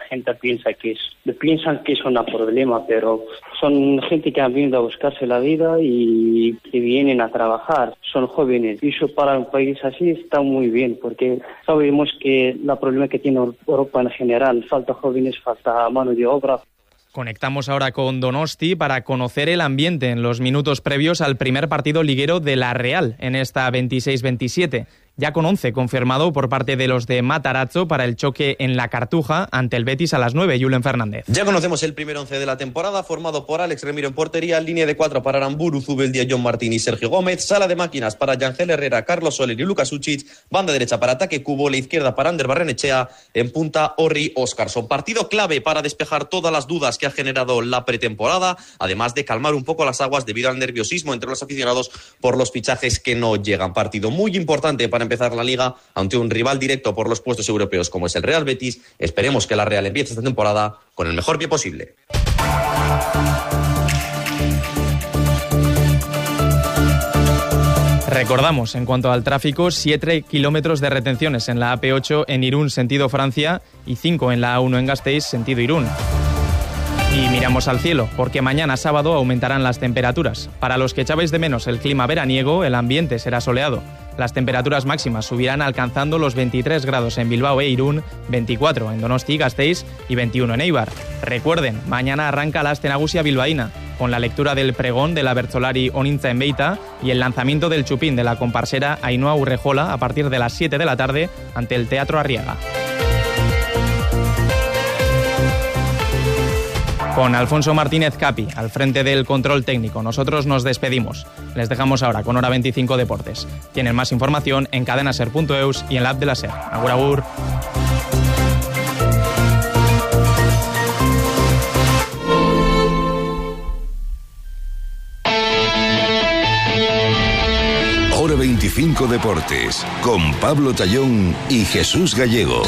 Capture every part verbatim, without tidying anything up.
gente piensa que es, piensan que es un problema, pero son gente que han venido a buscarse la vida y que vienen a trabajar, son jóvenes. Y eso para un país así está muy bien, porque sabemos que el problema que tiene Europa en general, falta jóvenes, falta mano de obra. Conectamos ahora con Donosti para conocer el ambiente en los minutos previos al primer partido liguero de la Real en esta veintiséis veintisiete. Ya con once confirmado por parte de los de Matarazzo para el choque en la Cartuja ante el Betis a las nueve. Julen Fernández. Ya conocemos el primer once de la temporada, formado por Alex Remiro en portería, línea de cuatro para Aramburu, Zubeldia, John Martín y Sergio Gómez, sala de máquinas para Yangel Herrera, Carlos Soler y Lucas Uchic, banda derecha para Ataque Cubo, la izquierda para Ander Barrenechea, en punta Orri Óscarson. Partido clave para despejar todas las dudas que ha generado la pretemporada, además de calmar un poco las aguas debido al nerviosismo entre los aficionados por los fichajes que no llegan. Partido muy importante para empezar la Liga ante un rival directo por los puestos europeos como es el Real Betis. Esperemos que la Real empiece esta temporada con el mejor pie posible. Recordamos, en cuanto al tráfico, siete kilómetros de retenciones en la A P ocho en Irún, sentido Francia, y cinco en la A uno en Gasteiz, sentido Irún. Y miramos al cielo, porque mañana sábado aumentarán las temperaturas. Para los que echabais de menos el clima veraniego, el ambiente será soleado. Las temperaturas máximas subirán alcanzando los veintitrés grados en Bilbao e Irún, veinticuatro en Donosti y Gasteiz y veintiuno en Eibar. Recuerden, mañana arranca la Aste Nagusia bilbaína, con la lectura del pregón de la Bertzolari Onintza en Beita y el lanzamiento del chupín de la comparsera Ainhoa Urrejola a partir de las siete de la tarde ante el Teatro Arriaga. Con Alfonso Martínez Capi al frente del control técnico, nosotros nos despedimos. Les dejamos ahora con Hora veinticinco Deportes. Tienen más información en cadenaser punto eus y en la app de la SER. Agur, agur. Hora veinticinco Deportes con Pablo Tallón y Jesús Gallego.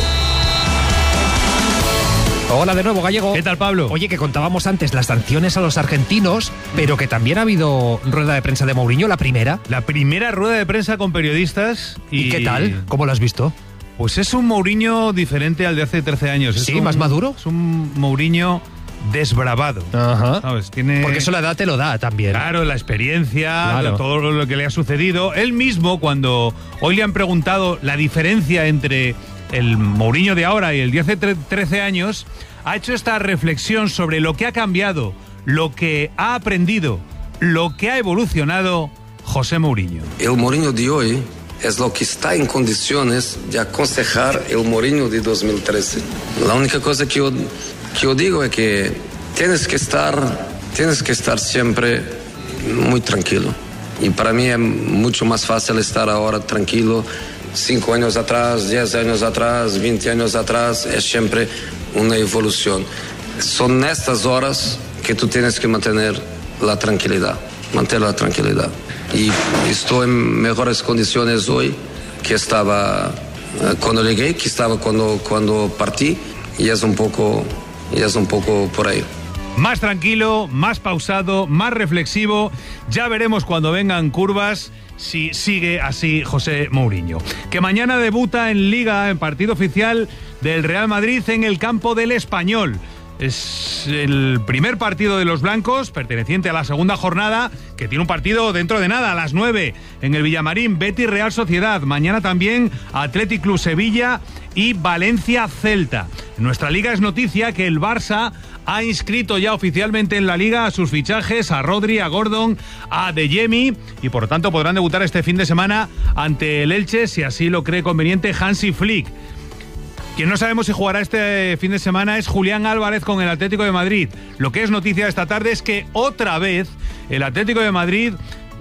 Hola de nuevo, Gallego. ¿Qué tal, Pablo? Oye, que contábamos antes las sanciones a los argentinos, pero que también ha habido rueda de prensa de Mourinho, la primera. La primera rueda de prensa con periodistas. ¿Y, ¿Y qué tal? ¿Cómo lo has visto? Pues es un Mourinho diferente al de hace trece años. ¿Sí? Es un, ¿Más maduro? Es un Mourinho desbravado. Ajá. ¿Sabes? Tiene... Porque eso la edad te lo da también. Claro, la experiencia, claro. Todo lo que le ha sucedido. Él mismo, cuando hoy le han preguntado la diferencia entre el Mourinho de ahora y el de hace trece años, ha hecho esta reflexión sobre lo que ha cambiado, lo que ha aprendido, lo que ha evolucionado José Mourinho. El Mourinho de hoy es lo que está en condiciones de aconsejar el Mourinho de dos mil trece. La única cosa que yo, que yo digo es que tienes que estar, tienes que estar siempre muy tranquilo. Y para mí es mucho más fácil estar ahora tranquilo. Cinco años atrás, diez años atrás, veinte años atrás, es siempre una evolución. Son estas horas que tú tienes que mantener la tranquilidad, mantener la tranquilidad. Y estoy en mejores condiciones hoy que estaba cuando llegué, que estaba cuando, cuando partí, y es un poco, y es un poco por ahí. Más tranquilo, más pausado, más reflexivo. Ya veremos cuando vengan curvas si sigue así José Mourinho. Que mañana debuta en Liga, en partido oficial del Real Madrid en el campo del Español. Es el primer partido de los blancos, perteneciente a la segunda jornada, que tiene un partido dentro de nada, a las nueve, en el Villamarín, Betis Real Sociedad. Mañana también Athletic Club Sevilla y Valencia Celta. En nuestra liga es noticia que el Barça ha inscrito ya oficialmente en la Liga a sus fichajes, a Rodri, a Gordon, a De Jemi, y por lo tanto podrán debutar este fin de semana ante el Elche, si así lo cree conveniente Hansi Flick. Quien no sabemos si jugará este fin de semana es Julián Álvarez con el Atlético de Madrid. Lo que es noticia esta tarde es que otra vez el Atlético de Madrid,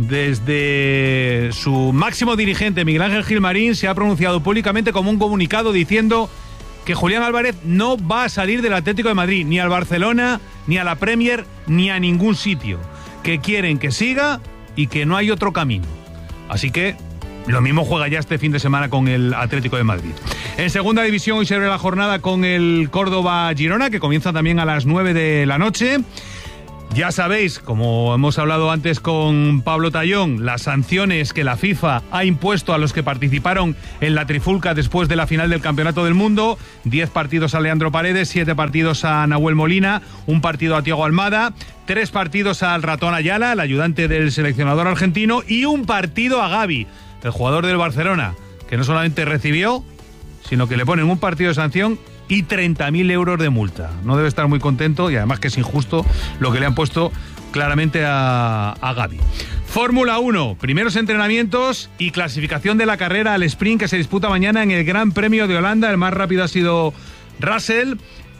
desde su máximo dirigente Miguel Ángel Gilmarín, se ha pronunciado públicamente como un comunicado diciendo que Julián Álvarez no va a salir del Atlético de Madrid, ni al Barcelona, ni a la Premier, ni a ningún sitio. Que quieren que siga y que no hay otro camino. Así que lo mismo juega ya este fin de semana con el Atlético de Madrid. En segunda división hoy se abre la jornada con el Córdoba-Girona, que comienza también a las nueve de la noche. Ya sabéis, como hemos hablado antes con Pablo Tallón, las sanciones que la FIFA ha impuesto a los que participaron en la trifulca después de la final del Campeonato del Mundo. diez partidos a Leandro Paredes, siete partidos a Nahuel Molina, un partido a Thiago Almada, tres partidos al Ratón Ayala, el ayudante del seleccionador argentino, y un partido a Gavi, el jugador del Barcelona, que no solamente recibió, sino que le ponen un partido de sanción y treinta mil euros de multa. No debe estar muy contento y además que es injusto lo que le han puesto claramente a, a Gavi. Fórmula uno, primeros entrenamientos y clasificación de la carrera al sprint que se disputa mañana en el Gran Premio de Holanda. El más rápido ha sido Russell.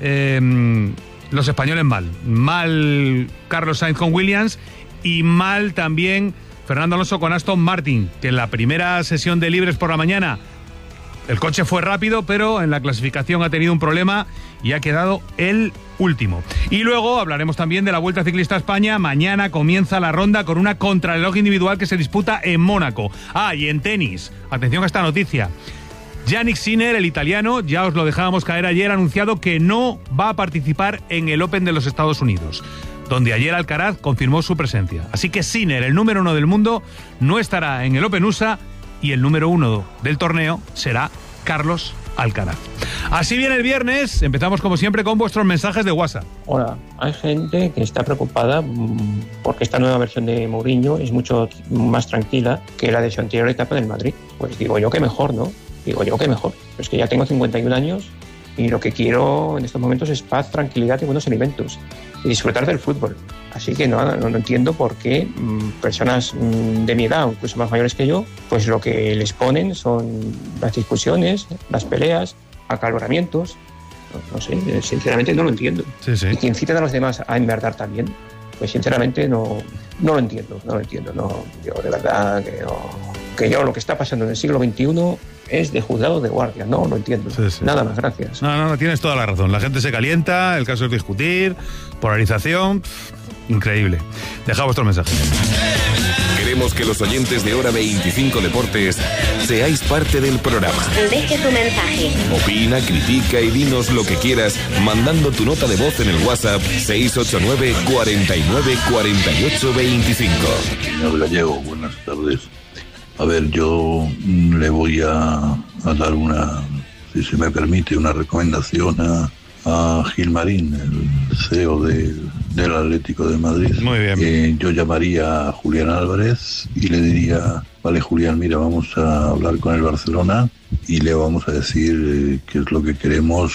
Eh, los españoles mal. Mal Carlos Sainz con Williams y mal también Fernando Alonso con Aston Martin, que en la primera sesión de libres por la mañana el coche fue rápido, pero en la clasificación ha tenido un problema y ha quedado el último. Y luego hablaremos también de la Vuelta Ciclista a España. Mañana comienza la ronda con una contrarreloj individual que se disputa en Mónaco. Ah, y en tenis, atención a esta noticia. Jannik Sinner, el italiano, ya os lo dejábamos caer ayer, ha anunciado que no va a participar en el Open de los Estados Unidos, donde ayer Alcaraz confirmó su presencia. Así que Sinner, el número uno del mundo, no estará en el Open U S A y el número uno del torneo será Carlos Alcaraz. Así viene el viernes, empezamos como siempre con vuestros mensajes de WhatsApp. Hola, hay gente que está preocupada porque esta nueva versión de Mourinho es mucho más tranquila que la de su anterior etapa del Madrid. Pues digo yo que mejor, ¿no? Digo yo que mejor. Pero es que ya tengo cincuenta y un años y lo que quiero en estos momentos es paz, tranquilidad y buenos alimentos y disfrutar del fútbol. Así que no, no, no entiendo por qué mmm, personas mmm, de mi edad, o incluso más mayores que yo, pues lo que les ponen son las discusiones, las peleas, acaloramientos. No, no sé, sinceramente no lo entiendo. Sí, sí. Y que incitan a los demás a enmerdar también, pues sinceramente no, no lo entiendo, no lo entiendo. No, yo de verdad que no, que yo lo que está pasando en el siglo veintiuno es de juzgado de guardia, no lo entiendo. Sí, sí. Nada más, gracias. No, no, no, tienes toda la razón. La gente se calienta, el caso es discutir, polarización. Increíble. Deja vuestro mensaje. Queremos que los oyentes de Hora veinticinco Deportes seáis parte del programa. Deje tu mensaje. Opina, critica y dinos lo que quieras mandando tu nota de voz en el WhatsApp seis ocho nueve, cuarenta y nueve, cuarenta y ocho, veinticinco. Señor Gallego, buenas tardes. A ver, yo le voy a, a dar una, si se me permite, una recomendación a, a Gilmarín, el C E O de, del Atlético de Madrid. Muy bien. Eh, yo llamaría a Julián Álvarez y le diría, vale Julián, mira, vamos a hablar con el Barcelona y le vamos a decir eh, qué es lo que queremos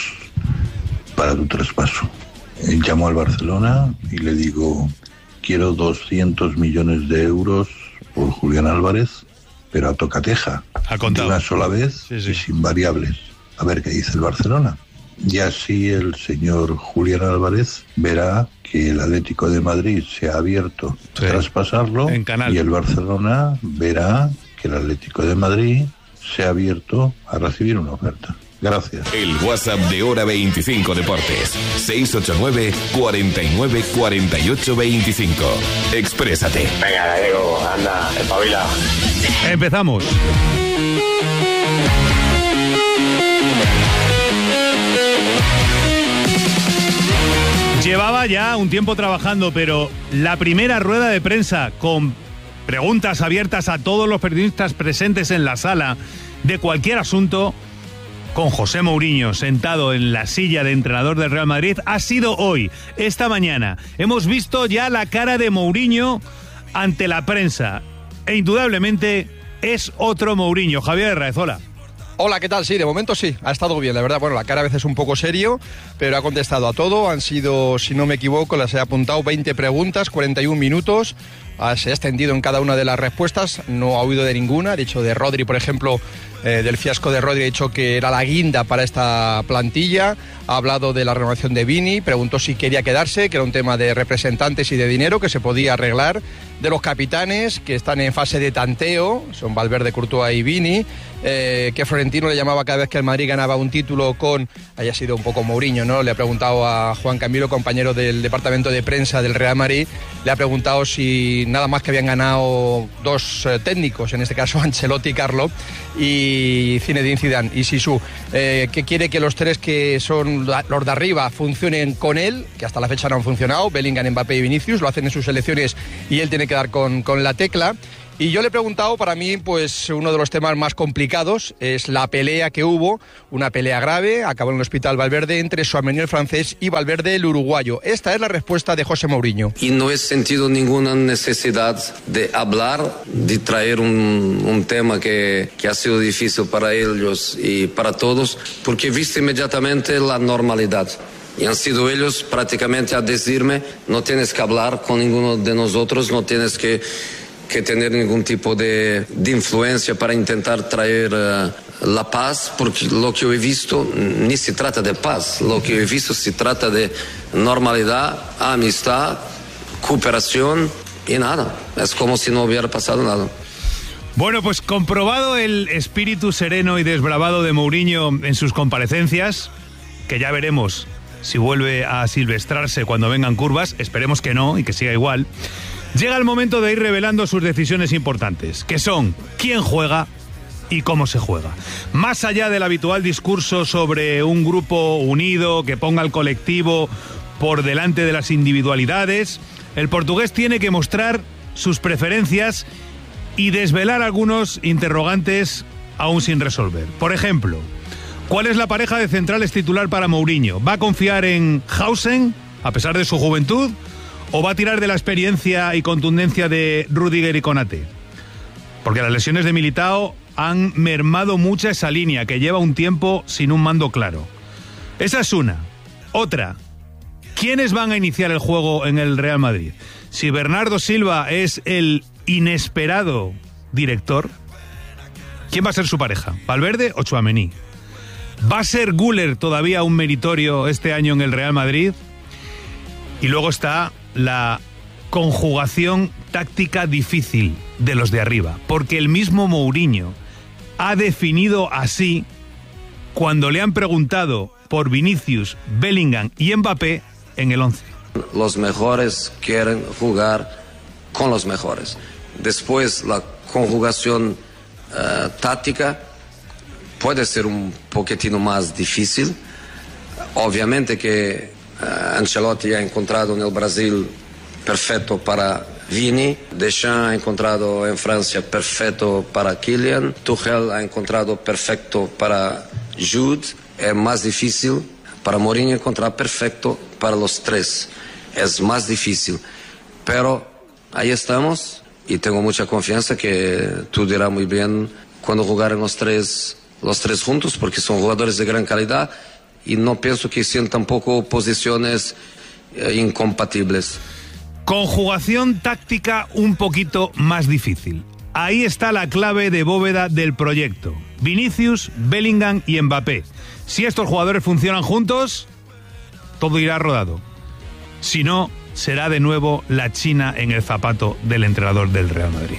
para tu traspaso. Eh, llamo al Barcelona y le digo, quiero doscientos millones de euros por Julián Álvarez, pero a tocateja, de una sola vez, sí, sí, y sin variables. A ver qué dice el Barcelona. Y así el señor Julián Álvarez verá que el Atlético de Madrid se ha abierto sí, a traspasarlo y el Barcelona verá que el Atlético de Madrid se ha abierto a recibir una oferta. Gracias. El WhatsApp de Hora veinticinco Deportes, seis ocho nueve, cuarenta y nueve, cuarenta y ocho, veinticinco. Exprésate. Venga, Gallego, anda, espabila. Empezamos. Llevaba ya un tiempo trabajando, pero la primera rueda de prensa con preguntas abiertas a todos los periodistas presentes en la sala de cualquier asunto, con José Mourinho sentado en la silla de entrenador del Real Madrid, ha sido hoy, esta mañana. Hemos visto ya la cara de Mourinho ante la prensa e indudablemente es otro Mourinho. Javier Herráez, hola. Hola, ¿qué tal? Sí, de momento sí, ha estado bien, la verdad. Bueno, la cara a veces un poco serio, pero ha contestado a todo. Han sido, si no me equivoco, las he apuntado veinte preguntas, cuarenta y un minutos. Ah, se ha extendido en cada una de las respuestas, no ha oído de ninguna. Ha dicho de Rodri, por ejemplo, eh, del fiasco de Rodri, ha dicho que era la guinda para esta plantilla. Ha hablado de la renovación de Vini, preguntó si quería quedarse, que era un tema de representantes y de dinero que se podía arreglar. De los capitanes, que están en fase de tanteo, son Valverde, Courtois y Vini, eh, que Florentino le llamaba cada vez que el Madrid ganaba un título con, haya sido un poco Mourinho, ¿no? Le ha preguntado a Juan Camilo, compañero del departamento de prensa del Real Madrid, le ha preguntado si y nada más que habían ganado dos eh, técnicos, en este caso Ancelotti, Carlo y Zinedine Zidane y Zizou, eh, que quiere que los tres que son los de arriba funcionen con él, que hasta la fecha no han funcionado, Bellingham, Mbappé y Vinicius, lo hacen en sus selecciones y él tiene que dar con, con la tecla. Y yo le he preguntado, para mí, pues uno de los temas más complicados es la pelea que hubo, una pelea grave, acabó en el hospital Valverde, entre Tchouaméni el francés y Valverde el uruguayo. Esta es la respuesta de José Mourinho. Y no he sentido ninguna necesidad de hablar, de traer un, un tema que, que ha sido difícil para ellos y para todos, porque he visto inmediatamente la normalidad. Y han sido ellos prácticamente a decirme, no tienes que hablar con ninguno de nosotros, no tienes que... que tener ningún tipo de, de influencia para intentar traer uh, la paz, porque lo que yo he visto ni se trata de paz, lo que yo he visto se trata de normalidad, amistad, cooperación y nada, es como si no hubiera pasado nada. Bueno, pues comprobado el espíritu sereno y desbravado de Mourinho en sus comparecencias, que ya veremos si vuelve a silvestrarse cuando vengan curvas, esperemos que no y que siga igual. Llega el momento de ir revelando sus decisiones importantes, que son quién juega y cómo se juega. Más allá del habitual discurso sobre un grupo unido que ponga al colectivo por delante de las individualidades, el portugués tiene que mostrar sus preferencias y desvelar algunos interrogantes aún sin resolver. Por ejemplo, ¿cuál es la pareja de centrales titular para Mourinho? ¿Va a confiar en Hausen, a pesar de su juventud? ¿O va a tirar de la experiencia y contundencia de Rüdiger y Konaté? Porque las lesiones de Militao han mermado mucho esa línea, que lleva un tiempo sin un mando claro. Esa es una. Otra, ¿quiénes van a iniciar el juego en el Real Madrid? Si Bernardo Silva es el inesperado director, ¿quién va a ser su pareja? ¿Valverde o Tchouaméni? ¿Va a ser Güler todavía un meritorio este año en el Real Madrid? Y luego está la conjugación táctica difícil de los de arriba, porque el mismo Mourinho ha definido así cuando le han preguntado por Vinicius, Bellingham y Mbappé en el once. Los mejores quieren jugar con los mejores. Después la conjugación uh, táctica puede ser un poquitino más difícil. Obviamente que Uh, Ancelotti ha encontrado en el Brasil perfecto para Vini, Deschamps ha encontrado en Francia perfecto para Kylian, Tuchel ha encontrado perfecto para Jude. Es más difícil para Mourinho encontrar perfecto para los tres, es más difícil, pero ahí estamos y tengo mucha confianza que tú dirás muy bien cuando jugarán los tres, los tres juntos, porque son jugadores de gran calidad. Y no pienso que sean tampoco posiciones eh, incompatibles. Conjugación táctica un poquito más difícil. Ahí está la clave de bóveda del proyecto. Vinicius, Bellingham y Mbappé. Si estos jugadores funcionan juntos, todo irá rodado. Si no, será de nuevo la China en el zapato del entrenador del Real Madrid.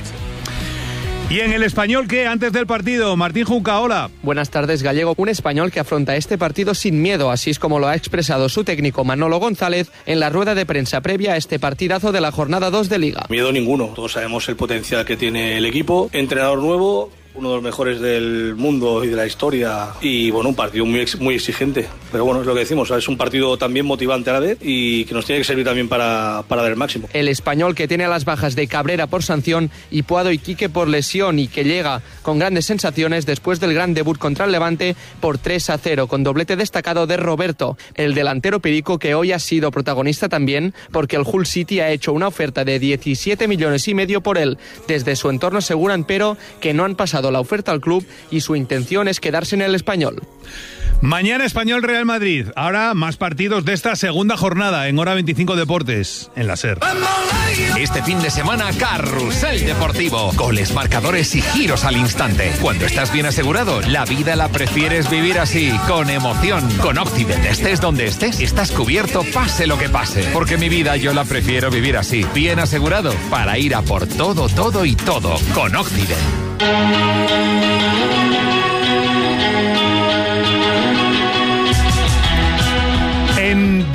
Y en el Español, ¿qué? Antes del partido, Martín Junca, hola. Buenas tardes, Gallego. Un Español que afronta este partido sin miedo, así es como lo ha expresado su técnico Manolo González en la rueda de prensa previa a este partidazo de la jornada dos de Liga. Miedo ninguno, todos sabemos el potencial que tiene el equipo, entrenador nuevo, uno de los mejores del mundo y de la historia, y bueno, un partido muy, muy exigente, pero bueno, es lo que decimos, es un partido también motivante a la vez y que nos tiene que servir también para, para dar el máximo. El Español, que tiene a las bajas de Cabrera por sanción y Puado y Quique por lesión, y que llega con grandes sensaciones después del gran debut contra el Levante por tres a cero, con doblete destacado de Roberto, el delantero perico, que hoy ha sido protagonista también porque el Hull City ha hecho una oferta de diecisiete millones y medio por él. Desde su entorno aseguran, pero, que no han pasado la oferta al club y su intención es quedarse en el Español. Mañana Español Real Madrid. Ahora más partidos de esta segunda jornada en Hora veinticinco Deportes, en la SER. Este fin de semana, Carrusel Deportivo. Goles, marcadores y giros al instante. Cuando estás bien asegurado, la vida la prefieres vivir así, con emoción. Con Occident, estés donde estés, estás cubierto pase lo que pase. Porque mi vida yo la prefiero vivir así, bien asegurado, para ir a por todo, todo y todo. Con Occident. En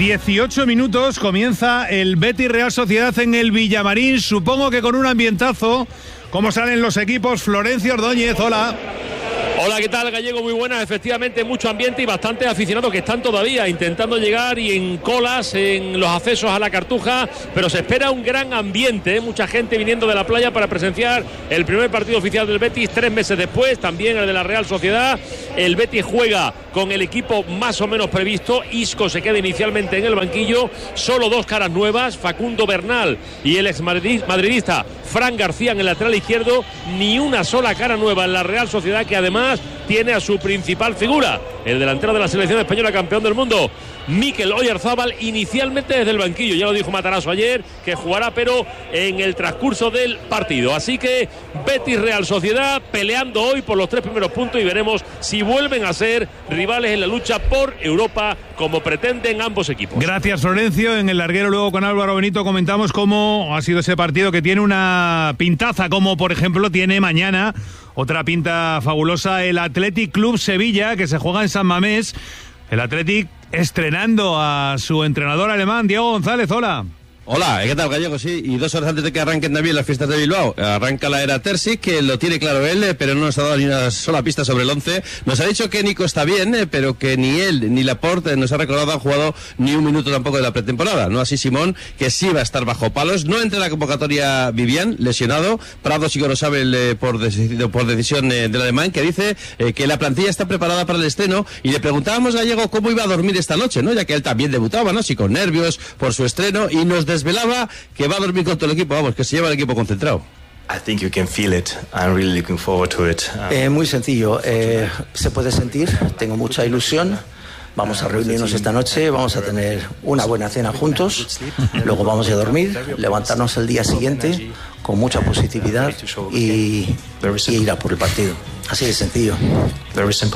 dieciocho minutos, comienza el Betis Real Sociedad en el Villamarín, supongo que con un ambientazo. ¿Cómo salen los equipos? Florencio Ordóñez, hola. Hola, ¿qué tal, Gallego? Muy buenas. Efectivamente, mucho ambiente y bastantes aficionados que están todavía intentando llegar y en colas en los accesos a la Cartuja, pero se espera un gran ambiente, ¿eh? Mucha gente viniendo de la playa para presenciar el primer partido oficial del Betis tres meses después, también el de la Real Sociedad. El Betis juega con el equipo más o menos previsto. Isco se queda inicialmente en el banquillo, solo dos caras nuevas, Facundo Bernal y el ex madridista Fran García en el lateral izquierdo. Ni una sola cara nueva en la Real Sociedad, que además tiene a su principal figura, el delantero de la selección española, campeón del mundo, Mikel Oyarzabal, inicialmente desde el banquillo. Ya lo dijo Matarazzo ayer, que jugará pero en el transcurso del partido. Así que Betis Real Sociedad peleando hoy por los tres primeros puntos y veremos si vuelven a ser rivales en la lucha por Europa, como pretenden ambos equipos. Gracias, Florencio. En el larguero luego con Álvaro Benito comentamos cómo ha sido ese partido, que tiene una pintaza, como por ejemplo tiene mañana otra pinta fabulosa, el Athletic Club Sevilla, que se juega en San Mamés. El Athletic estrenando a su entrenador alemán, Diego González. Hola. Hola, ¿qué tal, Gallego? Sí, y dos horas antes de que arranquen también las fiestas de Bilbao, arranca la era Terzic, que lo tiene claro él, pero no nos ha dado ni una sola pista sobre el once. Nos ha dicho que Nico está bien, pero que ni él ni Laporte, nos ha recordado, han jugado ni un minuto tampoco de la pretemporada. No así Simón, que sí va a estar bajo palos. No entra en la convocatoria Vivian, lesionado. Prado sí que lo sabe el, por, dec- por decisión eh, del alemán, que dice eh, que la plantilla está preparada para el estreno. Y le preguntábamos, Gallego, cómo iba a dormir esta noche, ¿no? Ya que él también debutaba, ¿no? Sí, con nervios por su estreno, y nos desvelaba que va a dormir con todo el equipo, vamos, que se lleva el equipo concentrado. I think you can feel it. I'm really looking forward to it. Um... Eh, muy sencillo, eh, se puede sentir, tengo mucha ilusión. Vamos a reunirnos esta noche, vamos a tener una buena cena juntos, luego vamos a dormir, levantarnos el día siguiente con mucha positividad y, y ir a por el partido. Así de sencillo. Very simple.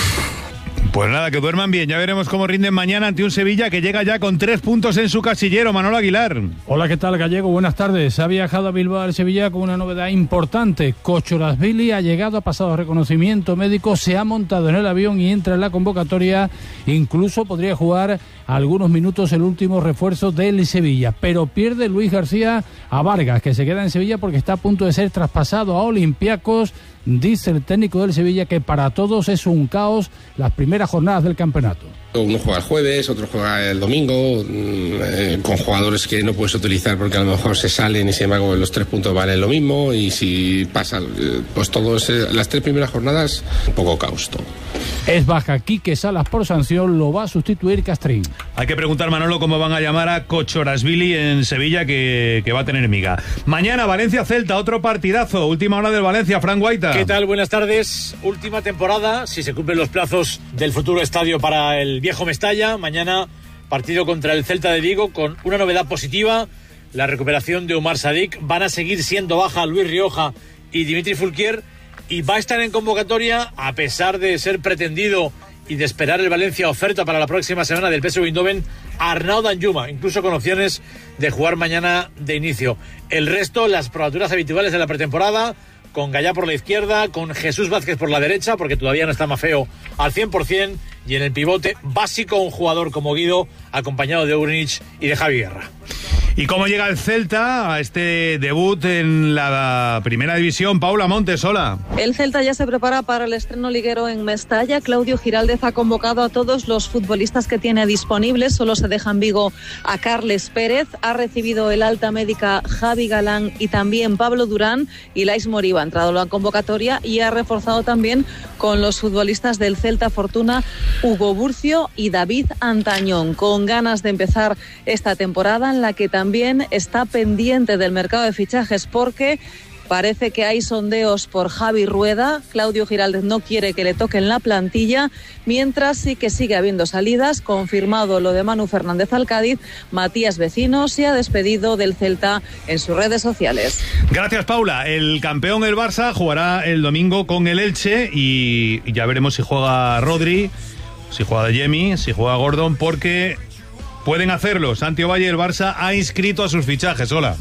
Pues nada, que duerman bien. Ya veremos cómo rinden mañana ante un Sevilla que llega ya con tres puntos en su casillero. Manolo Aguilar. Hola, ¿qué tal, Gallego? Buenas tardes. Ha viajado a Bilbao al Sevilla con una novedad importante. Kochorazvili ha llegado, ha pasado reconocimiento médico, se ha montado en el avión y entra en la convocatoria. Incluso podría jugar algunos minutos el último refuerzo del Sevilla. Pero pierde Luis García a Vargas, que se queda en Sevilla porque está a punto de ser traspasado a Olympiacos. Dice el técnico del Sevilla que para todos es un caos las primeras jornadas del campeonato. Uno juega el jueves, otro juega el domingo, eh, con jugadores que no puedes utilizar porque a lo mejor se salen y sin embargo los tres puntos valen lo mismo, y si pasa, pues todo ese, las tres primeras jornadas, un poco caos todo. Es baja Quique Salas por sanción, lo va a sustituir Castrín. Hay que preguntar, Manolo, cómo van a llamar a Kochorazvili en Sevilla, que, que va a tener miga. Mañana Valencia-Celta, otro partidazo, última hora del Valencia, Fran Guaita. ¿Qué tal? Buenas tardes. Última temporada, si se cumplen los plazos del futuro estadio para el viejo Mestalla. Mañana partido contra el Celta de Vigo, con una novedad positiva, la recuperación de Omar Sadik. Van a seguir siendo baja Luis Rioja y Dimitri Fulquier, y va a estar en convocatoria, a pesar de ser pretendido y de esperar el Valencia oferta para la próxima semana del P S V Eindhoven, Arnaud Danjuma, incluso con opciones de jugar mañana de inicio. El resto, las probaturas habituales de la pretemporada, con Gallá por la izquierda, con Jesús Vázquez por la derecha, porque todavía no está Mafeo al cien por ciento, y en el pivote básico un jugador como Guido, acompañado de Urinich y de Javi Guerra. ¿Y cómo llega el Celta a este debut en la primera división? Paula Montes, hola. El Celta ya se prepara para el estreno liguero en Mestalla. Claudio Giraldez ha convocado a todos los futbolistas que tiene disponibles. Solo se deja en Vigo a Carles Pérez. Ha recibido el alta médica Javi Galán y también Pablo Durán. Y Lais Moriba ha entrado en la convocatoria y ha reforzado también con los futbolistas del Celta Fortuna, Hugo Burcio y David Antañón, con ganas de empezar esta temporada en la que también También está pendiente del mercado de fichajes, porque parece que hay sondeos por Javi Rueda. Claudio Giraldez no quiere que le toquen la plantilla, mientras sí que sigue habiendo salidas. Confirmado lo de Manu Fernández al Cádiz. Matías Vecino se ha despedido del Celta en sus redes sociales. Gracias, Paula. El campeón, el Barça, jugará el domingo con el Elche, y ya veremos si juega Rodri, si juega Yemi, si juega Gordon, porque pueden hacerlo. Santi Ovalle, el Barça, ha inscrito a sus fichajes. Hola.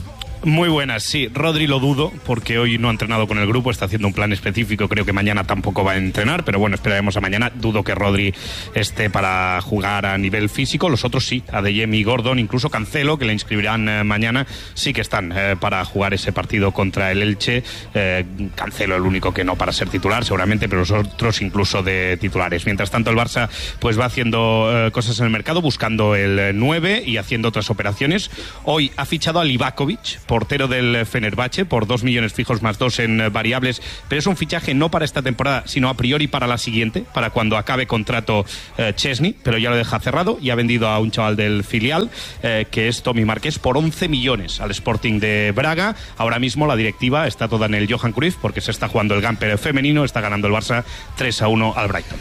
Muy buenas, sí. Rodri lo dudo, porque hoy no ha entrenado con el grupo, está haciendo un plan específico, creo que mañana tampoco va a entrenar, pero bueno, esperaremos a mañana. Dudo que Rodri esté para jugar a nivel físico, los otros sí, Adeyemi y Gordon, incluso Cancelo, que le inscribirán eh, mañana, sí que están eh, para jugar ese partido contra el Elche. Eh, Cancelo el único que no para ser titular, seguramente, pero los otros incluso de titulares. Mientras tanto, el Barça pues va haciendo eh, cosas en el mercado, buscando el nueve y haciendo otras operaciones. Hoy ha fichado a Livakovic, portero del Fenerbahce, por dos millones fijos más dos en variables, pero es un fichaje no para esta temporada, sino a priori para la siguiente, para cuando acabe contrato eh, Chesney, pero ya lo deja cerrado y ha vendido a un chaval del filial, eh, que es Tommy Márquez, por once millones al Sporting de Braga. Ahora mismo la directiva está toda en el Johan Cruyff, porque se está jugando el Gamper femenino, está ganando el Barça tres a uno al Brighton.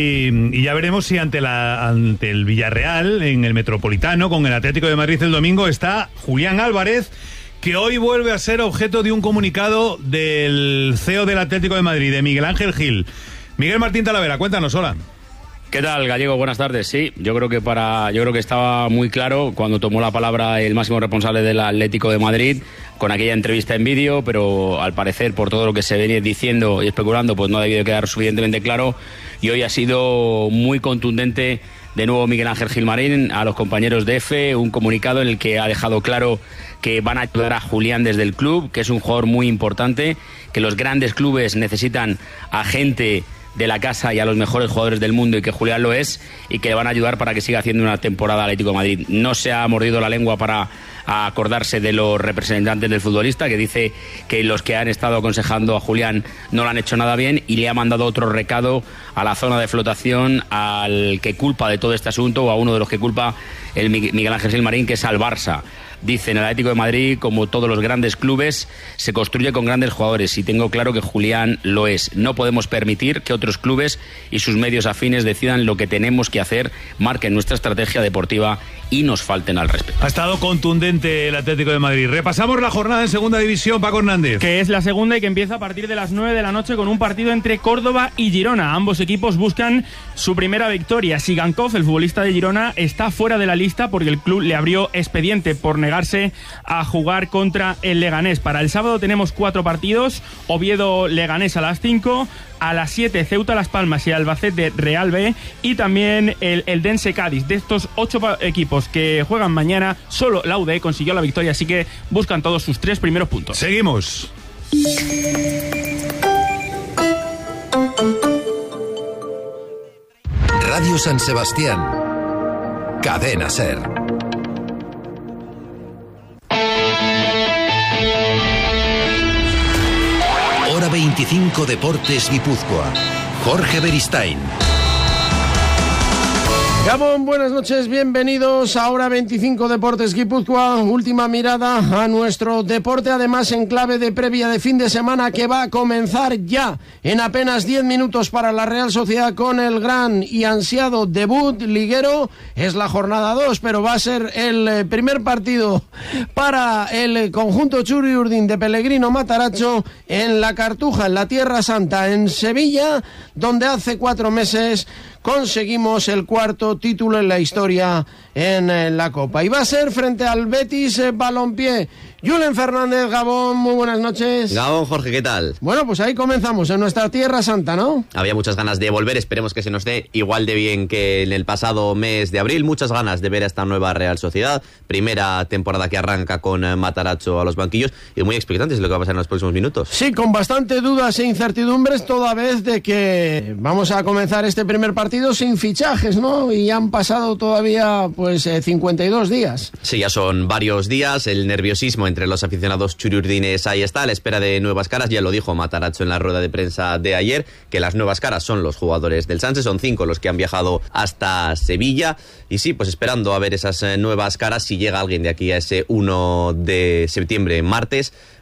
Y, y ya veremos si ante, la, ante el Villarreal, en el Metropolitano, con el Atlético de Madrid el domingo, está Julián Álvarez, que hoy vuelve a ser objeto de un comunicado del C E O del Atlético de Madrid, de Miguel Ángel Gil. Miguel Martín Talavera, cuéntanos, hola. ¿Qué tal, Gallego? Buenas tardes. Sí, yo creo que para, yo creo que estaba muy claro cuando tomó la palabra el máximo responsable del Atlético de Madrid con aquella entrevista en vídeo, pero al parecer, por todo lo que se venía diciendo y especulando, pues no ha debido quedar suficientemente claro, y hoy ha sido muy contundente de nuevo Miguel Ángel Gilmarín a los compañeros de F, un comunicado en el que ha dejado claro que van a ayudar a Julián desde el club, que es un jugador muy importante, que los grandes clubes necesitan a gente de la casa y a los mejores jugadores del mundo, y que Julián lo es, y que le van a ayudar para que siga haciendo una temporada Atlético de Madrid. No se ha mordido la lengua para acordarse de los representantes del futbolista, que dice que los que han estado aconsejando a Julián no lo han hecho nada bien, y le ha mandado otro recado a la zona de flotación, al que culpa de todo este asunto, o a uno de los que culpa el Miguel Ángel Gilmarín, que es al Barça. Dice, en el Atlético de Madrid, como todos los grandes clubes, se construye con grandes jugadores, y tengo claro que Julián lo es. No podemos permitir que otros clubes y sus medios afines decidan lo que tenemos que hacer, marquen nuestra estrategia deportiva y nos falten al respeto. Ha estado contundente el Atlético de Madrid. Repasamos la jornada en segunda división, Paco Hernández. Que es la segunda y que empieza a partir de las nueve de la noche con un partido entre Córdoba y Girona. Ambos equipos buscan su primera victoria. Sigankov, el futbolista de Girona, está fuera de la lista porque el club le abrió expediente por negarse a jugar contra el Leganés. Para el sábado tenemos cuatro partidos: Oviedo-Leganés a las cinco, a las siete Ceuta-Las Palmas y Albacete-Real B, y también el, el Dense-Cádiz. De estos ocho equipos que juegan mañana, solo la U D consiguió la victoria, así que buscan todos sus tres primeros puntos. Seguimos. Radio San Sebastián, Cadena Ser. Hora veinticinco Deportes Guipúzcoa. Jorge Beristain. Gabón, buenas noches, bienvenidos a Hora veinticinco Deportes Guipúzcoa. Última mirada a nuestro deporte, además en clave de previa de fin de semana que va a comenzar ya en apenas diez minutos para la Real Sociedad con el gran y ansiado debut liguero. Es la jornada dos, pero va a ser el primer partido para el conjunto Txuri-Urdin de Pellegrino Matarazzo en la Cartuja, en la Tierra Santa, en Sevilla, donde hace cuatro meses conseguimos el cuarto título en la historia en la Copa. Y va a ser frente al Betis Balompié. Julen Fernández, Gabón, muy buenas noches. Gabón, Jorge, ¿qué tal? Bueno, pues ahí comenzamos, en nuestra Tierra Santa, ¿no? Había muchas ganas de volver, esperemos que se nos dé igual de bien que en el pasado mes de abril. Muchas ganas de ver a esta nueva Real Sociedad. Primera temporada que arranca con Matarazzo a los banquillos, y muy expectantes de lo que va a pasar en los próximos minutos. Sí, con bastante dudas e incertidumbres, toda vez de que vamos a comenzar este primer partido sin fichajes, ¿no? Y han pasado todavía, pues, eh, cincuenta y dos días. Sí, ya son varios días, el nerviosismo entre los aficionados txuri-urdines ahí está, a la espera de nuevas caras. Ya lo dijo Matarazzo en la rueda de prensa de ayer, que las nuevas caras son los jugadores del Sánchez, son cinco los que han viajado hasta Sevilla, y sí, pues esperando a ver esas nuevas caras, si llega alguien de aquí a ese uno de septiembre, martes.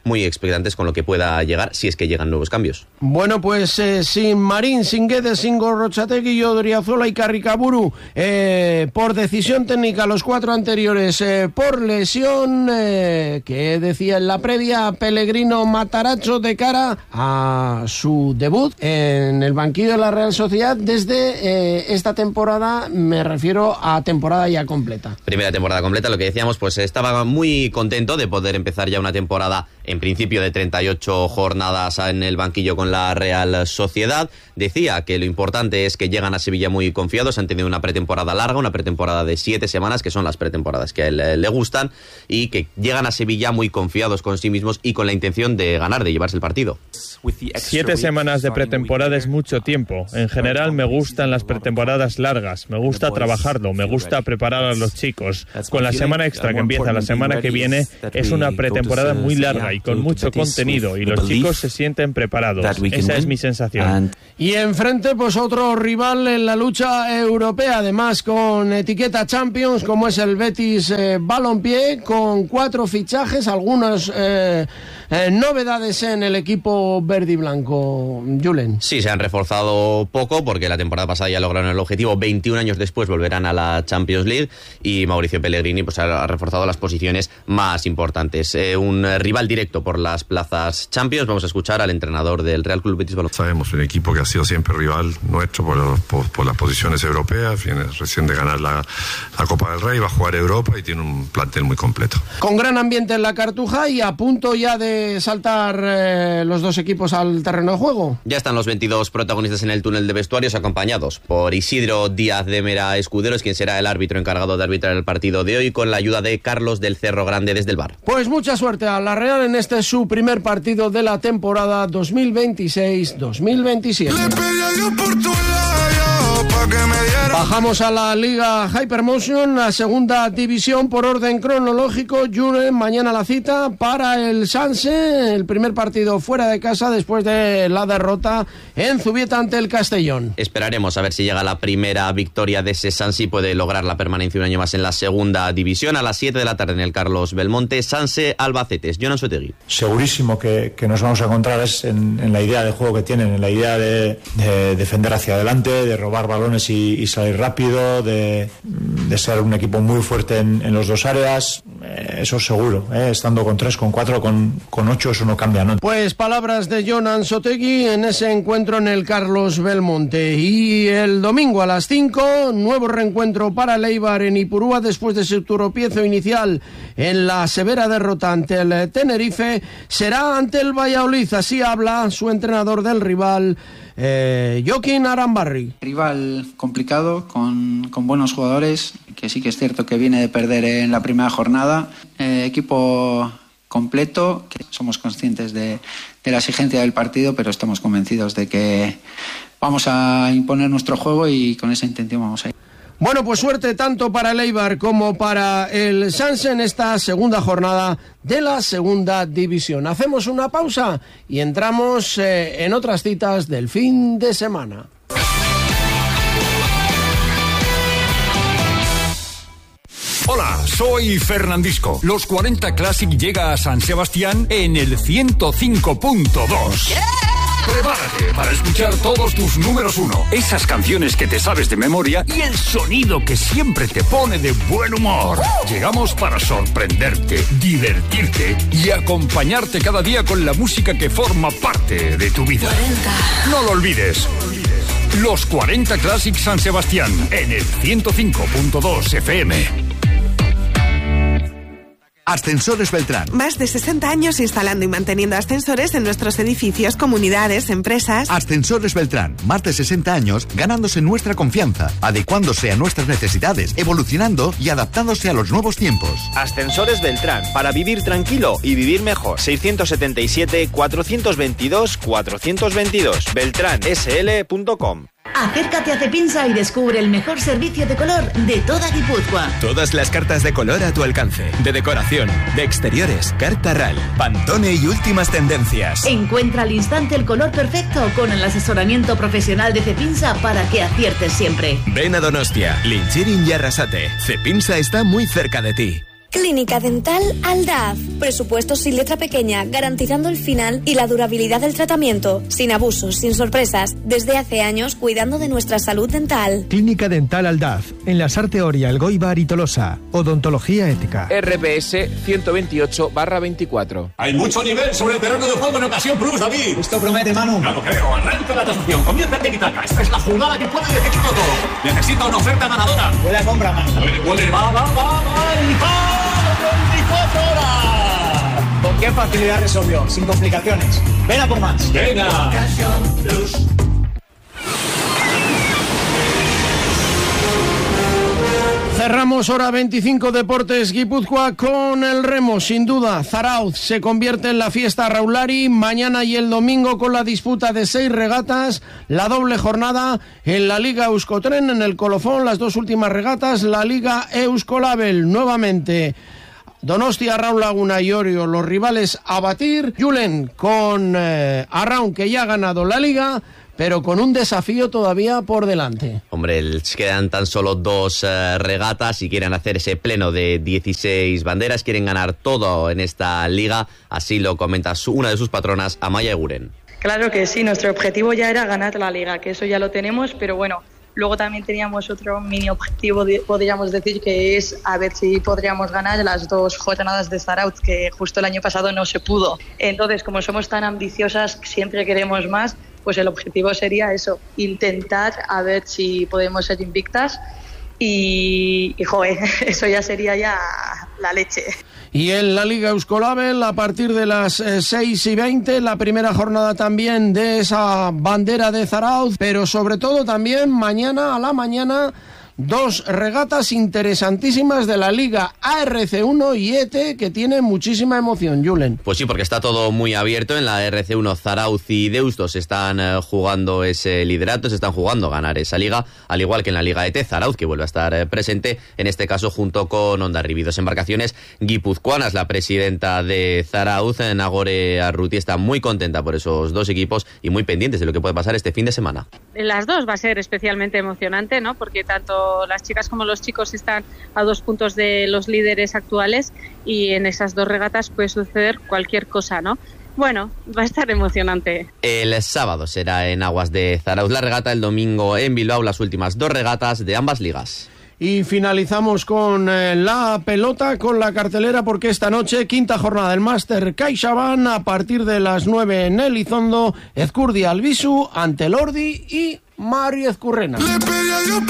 muy expectantes con lo que pueda llegar, si es que llegan nuevos cambios. Bueno, pues eh, sin Marín, sin Guedes, sin Gorrochategui, Odriozola y Carricaburu, eh, por decisión técnica los cuatro anteriores, eh, por lesión, eh, que decía en la previa Pellegrino Matarazzo de cara a su debut en el banquillo de la Real Sociedad desde eh, esta temporada, me refiero a temporada ya completa. Primera temporada completa, lo que decíamos, pues estaba muy contento de poder empezar ya una temporada en principio de treinta y ocho jornadas en el banquillo con la Real Sociedad. Decía que lo importante es que llegan a Sevilla muy confiados, han tenido una pretemporada larga, una pretemporada de siete semanas, que son las pretemporadas que a él le gustan, y que llegan a Sevilla muy confiados con sí mismos y con la intención de ganar, de llevarse el partido. Siete semanas de pretemporada es mucho tiempo. En general me gustan las pretemporadas largas, me gusta trabajarlo, me gusta preparar a los chicos. Con la semana extra que empieza la semana que viene, es una pretemporada muy larga y con mucho contenido, y los chicos se sienten preparados. Esa es mi sensación. Y enfrente, pues otro rival en la lucha europea, además con etiqueta Champions, como es el Betis eh, Balompié, con cuatro fichajes, algunas eh, eh, novedades en el equipo verde y blanco. Julen. Sí, se han reforzado poco porque la temporada pasada ya lograron el objetivo. veintiún años después volverán a la Champions League, y Mauricio Pellegrini pues ha reforzado las posiciones más importantes. Eh, un rival directo por las plazas Champions. Vamos a escuchar al entrenador del Real Club Betis Balompié. Sabemos, un equipo que ha sido siempre rival nuestro por, por, por las posiciones europeas, viene recién de ganar la, la Copa del Rey, va a jugar Europa y tiene un plantel muy completo. Con gran ambiente en la Cartuja y a punto ya de saltar eh, los dos equipos al terreno de juego. Ya están los veintidós protagonistas en el túnel de vestuarios, acompañados por Isidro Díaz de Mera Escuderos, quien será el árbitro encargado de arbitrar el partido de hoy, con la ayuda de Carlos del Cerro Grande desde el V A R. Pues mucha suerte a la Real en este su primer partido de la temporada dos mil veintiséis dos mil veintisiete. Bajamos a la Liga Hypermotion, la segunda división por orden cronológico. Julen, mañana la cita para el Sanse, el primer partido fuera de casa después de la derrota en Zubieta ante el Castellón. Esperaremos a ver si llega la primera victoria de ese Sanse y puede lograr la permanencia un año más en la segunda división. A las siete de la tarde en el Carlos Belmonte, Sanse Albacete. Jonan Sotegui. Segurísimo que, que nos vamos a encontrar es en, en la idea de juego que tienen, en la idea de, de defender hacia adelante, de robar balones y, y salir rápido, de, de ser un equipo muy fuerte en, en los dos áreas. Eh, eso seguro, eh, estando con tres, con cuatro, con, con ocho, eso no cambia, ¿no? Pues palabras de Jonan Sotegui en ese encuentro en el Carlos Belmonte. Y el domingo a las cinco, nuevo reencuentro para el Eibar en Ipurúa después de su tropiezo inicial en la severa derrota ante el Tenerife, será ante el Valladolid. Así habla su entrenador del rival, Eh, Joaquín Arambarri. Rival complicado, con, con buenos jugadores, que sí que es cierto que viene de perder en la primera jornada. Eh, equipo completo, que somos conscientes de, de la exigencia del partido, pero estamos convencidos de que vamos a imponer nuestro juego y con esa intención vamos a ir. Bueno, pues suerte tanto para el Eibar como para el Sanse en esta segunda jornada de la segunda división. Hacemos una pausa y entramos eh, en otras citas del fin de semana. Hola, soy Fernandisco. Los cuarenta Classic llega a San Sebastián en el ciento cinco punto dos. Yeah. Prepárate para escuchar todos tus números uno, esas canciones que te sabes de memoria y el sonido que siempre te pone de buen humor. Llegamos para sorprenderte, divertirte y acompañarte cada día con la música que forma parte de tu vida. No lo olvides. Los cuarenta Classic San Sebastián en el ciento cinco punto dos F M. Ascensores Beltrán. Más de sesenta años instalando y manteniendo ascensores en nuestros edificios, comunidades, empresas. Ascensores Beltrán. Más de sesenta años ganándose nuestra confianza, adecuándose a nuestras necesidades, evolucionando y adaptándose a los nuevos tiempos. Ascensores Beltrán. Para vivir tranquilo y vivir mejor. seiscientos setenta y siete, cuatrocientos veintidós, cuatrocientos veintidós. beltrán s l punto com. Acércate a Cepinsa y descubre el mejor servicio de color de toda Guipúzcoa. Todas las cartas de color a tu alcance. De decoración, de exteriores, carta R A L, Pantone y últimas tendencias. Encuentra al instante el color perfecto con el asesoramiento profesional de Cepinsa para que aciertes siempre. Ven a Donostia, Linchirin y Arrasate. Cepinsa está muy cerca de ti. Clínica Dental Aldaz. Presupuestos sin letra pequeña, garantizando el final y la durabilidad del tratamiento. Sin abusos, sin sorpresas. Desde hace años cuidando de nuestra salud dental. Clínica Dental Aldaz. En la Sarteoria, Elgoibar y Tolosa. Odontología ética. R P S ciento veintiocho barra veinticuatro. Hay mucho nivel sobre el terreno de juego en Ocasión Plus, David. Esto promete, Manu. Ya lo creo. Arranca la tasación. Comienza el tiki-taka. Esta es la jugada que puede decidirlo todo. Necesita una oferta ganadora. Buena compra, Manu. Huele, huele. Va, va, va, va. veinticuatro horas. ¿Con qué facilidad resolvió? Sin complicaciones. Ven a por más. Venga. Ocasión Plus. Cerramos hora veinticinco Deportes Guipúzcoa con el remo, sin duda. Zarauz se convierte en la fiesta Raulari mañana y el domingo con la disputa de seis regatas, la doble jornada en la Liga Euskotren, en el Colofón, las dos últimas regatas, la Liga Euskolabel nuevamente. Donostia, Raúl Laguna y Orio, los rivales a batir. Julen con eh, Arraun, que ya ha ganado la Liga, pero con un desafío todavía por delante. Hombre, les quedan tan solo dos uh, regatas y quieren hacer ese pleno de dieciséis banderas, quieren ganar todo en esta liga, así lo comenta su, una de sus patronas, Amaya Eguren. Claro que sí, nuestro objetivo ya era ganar la liga, que eso ya lo tenemos, pero bueno, luego también teníamos otro mini objetivo, podríamos decir, que es a ver si podríamos ganar las dos jornadas de Zarauz, que justo el año pasado no se pudo. Entonces, como somos tan ambiciosas, siempre queremos más, pues el objetivo sería eso, intentar a ver si podemos ser invictas y, y joder, eso ya sería ya la leche. Y en la Liga Euskolabel, a partir de las eh, seis y veinte, la primera jornada también de esa bandera de Zarauz, pero sobre todo también mañana a la mañana, dos regatas interesantísimas de la Liga A R C uno y E T, que tiene muchísima emoción, Julen. Pues sí, porque está todo muy abierto. En la R C uno, Zarauz y Deustos están eh, jugando ese liderato, se están jugando a ganar esa liga, al igual que en la Liga E T, Zarauz, que vuelve a estar eh, presente, en este caso junto con Hondarribia. Dos embarcaciones guipuzcoanas. La presidenta de Zarauz, Nagore Arruti, está muy contenta por esos dos equipos y muy pendientes de lo que puede pasar este fin de semana. Las dos va a ser especialmente emocionante, ¿no? Porque tanto las chicas como los chicos están a dos puntos de los líderes actuales y en esas dos regatas puede suceder cualquier cosa, ¿no? Bueno, va a estar emocionante. El sábado será en aguas de Zarauz la regata, el domingo en Bilbao las últimas dos regatas de ambas ligas. Y finalizamos con eh, la pelota, con la cartelera, porque esta noche, quinta jornada del Máster CaixaBank, a partir de las nueve en Elizondo, Ezcurdia Albisu ante Lordi y Mario Ezcurrena.